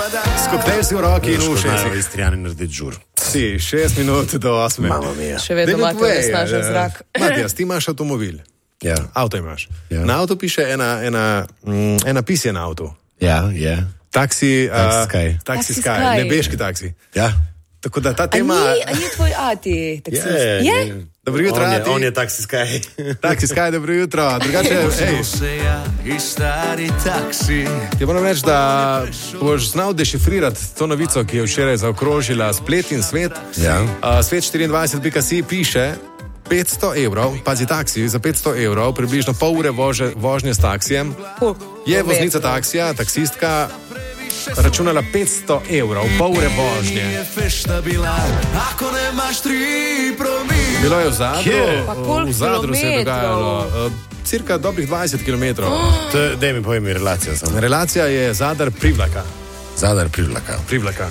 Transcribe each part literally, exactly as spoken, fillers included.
Skoptel si v roki in v Škodajo ušesih. Istrijani narediti žur. Si, šest minut do osme. Mama mia. Še vedno imate onesnažen zrak. Matijas, ti imaš avtomobil. Ja, Avto imaš. Ja. Na avtu piše ena, ena, mm, ena pisje na avtu. ja, ja. Taksi, Taxi uh, Sky. Taxi Taxi Sky, Sky. nebeški taksi. ja. Tako da ta A tema... ni, a ni tvoj ati taksist? Je, Je? Dobro jutro, on je, Ati. on je taksi Sky. Taxi Sky, dobro jutro. Drugače, ej, ti moram reči, da boš znal dešifrirati to novico, ki je včeraj zaokrožila splet in svet. Ja. Uh, svet štiriindvajset pika si piše petsto evrov, pazi taksi, za petsto evrov, približno pol ure vože, vožnje s taksijem, je voznica taksija, taksistka, računala petsto evrov, pol ure vožnje. Bilo je v Zadru, Kje? Pa koliko v Zadru se je kilometrov? dogajalo, uh, cirka dobrih dvajset kilometrov. To- Daj mi povej mi relacijo samo. Relacija je Zadar Privlaka. Zadar Privlaka. Privlaka.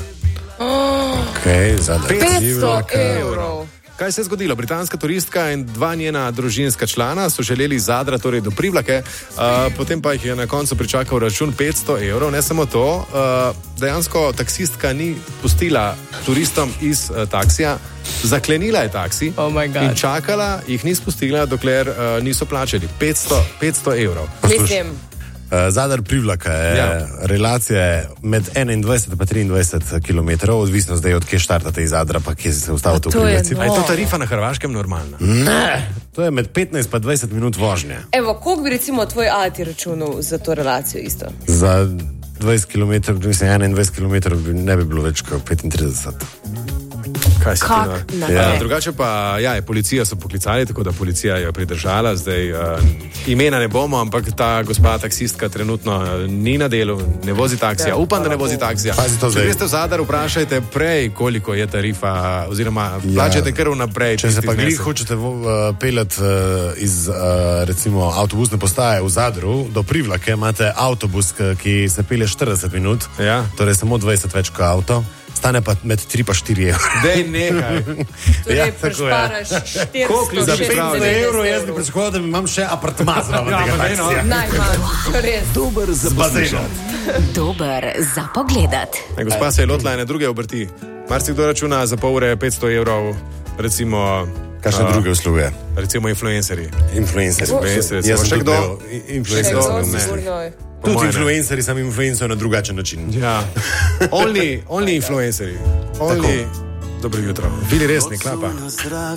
Ok, Zadar petsto Privlaka. evrov. Kaj se je zgodilo? Britanska turistka in dva njena družinska člana so želeli iz Zadra, torej do Privlake, uh, potem pa jih je na koncu pričakal račun petsto evrov. Ne samo to, uh, dejansko taksistka ni pustila turistom iz uh, taksija, zaklenila je taksi Oh my God. in čakala, jih ni spustila, dokler uh, niso plačali. petsto evrov. Mislim, Uh, Zadar Privlaka je Ja. ja. relacija med enaindvajset in triindvajset kilometrov, odvisno zdaj od kje štartate iz Zadra, pa kje se ustavite v to je Privlaci. A je to tarifa na Hrvaškem normalna? Ne, to je med petnajst in dvajset minut vožnje. evo, koliko bi recimo tvoj ati računal za to relacijo isto? Za dvajset kilometrov, mislim, enaindvajset kilometrov bi ne bi bilo več kot petintrideset. Kaj si Kak ti na na- ne? Ja, drugače pa, ja, je policija so poklicali, tako da policija jo je pridržala. Zdaj uh, imena ne bomo, ampak ta gospa taksistka trenutno uh, ni na delu, ne vozi taksija. Upam, da ne vozi taksija. Pazi to Če zdaj. greste v Zadar, vprašajte prej, koliko je tarifa, oziroma plačajte kar vnaprej. Če se tisti pa glih znesek. hočete uh, peljati uh, iz uh, recimo avtobusne postaje v Zadru do Privlake, imate avtobus, k- ki se pelje štirideset minut, Ja. torej samo dvajset več kot avto, stane pa med tri in štiri evre. Dej nehaj. Torej, Ja, ja, tako je. prešparaš Koliko štiristo za petsto evrov, jaz bi pričakoval, da imam še apartma zraven Ja, tega pa daj, no. taksija. Najmanj, res. Dober za Z bazenom. Dober za pogledat. Ne, gospa se je lotila ene druge obrti. Marsikdo računa za pol ure petsto evrov, recimo, Kakšne a, druge usluge? recimo influencerji. Influencerji. Influencerji, Jaz sem še tudi kdo? del Še influencerjev. kdo, ne. sigurno. Tudi moje ne. influencerji sem influencer na drugačen način. Ja, only, only influencerji. Only, dobro jutro. Bili resni, klapa.